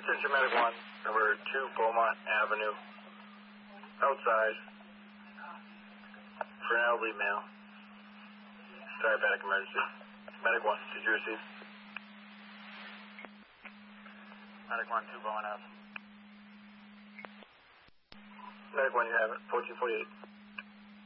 Attention Medic 1, number 2 Beaumont Avenue. Outside. For an elderly male. Diabetic emergency. Medic 1, did you receive? Medic 1, 2 Beaumont Avenue. Medic 1, you have it. 1448.